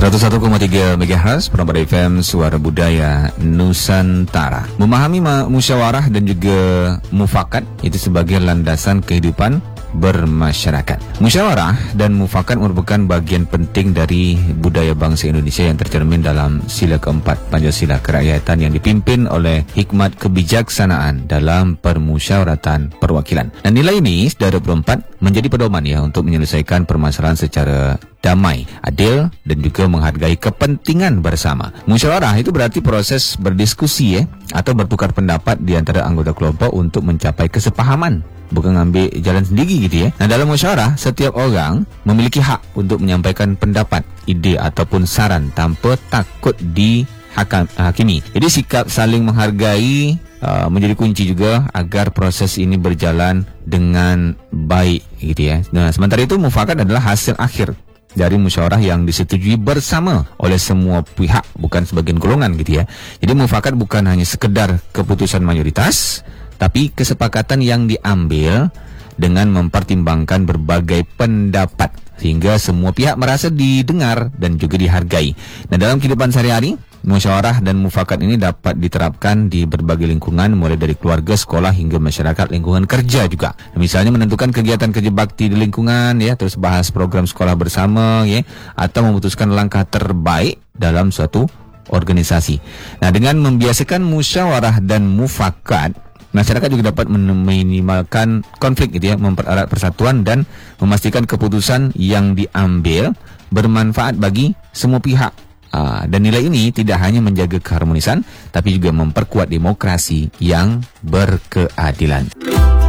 101,3 MHz Perambat FM Suara Budaya Nusantara. Memahami musyawarah dan juga mufakat itu sebagai landasan kehidupan bermasyarakat. Musyawarah dan mufakat merupakan bagian penting dari budaya bangsa Indonesia yang tercermin dalam sila keempat Pancasila Kerakyatan yang dipimpin oleh hikmat kebijaksanaan dalam permusyawaratan perwakilan. Dan nilai ini, saudara perempat, menjadi pedoman ya untuk menyelesaikan permasalahan secara damai, adil dan juga menghargai kepentingan bersama. Musyawarah itu berarti proses berdiskusi atau bertukar pendapat di antara anggota kelompok untuk mencapai kesepahaman, bukan ngambil jalan sendiri gitu ya. Nah, dalam musyawarah setiap orang memiliki hak untuk menyampaikan pendapat, ide ataupun saran tanpa takut dihakimi. Jadi sikap saling menghargai menjadi kunci juga agar proses ini berjalan dengan baik gitu ya. Nah, sementara itu mufakat adalah hasil akhir dari musyawarah yang disetujui bersama oleh semua pihak, bukan sebagian golongan gitu ya. Jadi mufakat bukan hanya sekedar keputusan mayoritas, tapi kesepakatan yang diambil dengan mempertimbangkan berbagai pendapat sehingga semua pihak merasa didengar dan juga dihargai. Nah, dalam kehidupan sehari-hari, musyawarah dan mufakat ini dapat diterapkan di berbagai lingkungan, mulai dari keluarga, sekolah hingga masyarakat, lingkungan kerja juga. Misalnya menentukan kegiatan kerja bakti di lingkungan ya, terus bahas program sekolah bersama ya, atau memutuskan langkah terbaik dalam suatu organisasi. Nah, dengan membiasakan musyawarah dan mufakat, masyarakat juga dapat meminimalkan konflik gitu ya, mempererat persatuan dan memastikan keputusan yang diambil bermanfaat bagi semua pihak. Dan nilai ini tidak hanya menjaga keharmonisan, tapi juga memperkuat demokrasi yang berkeadilan.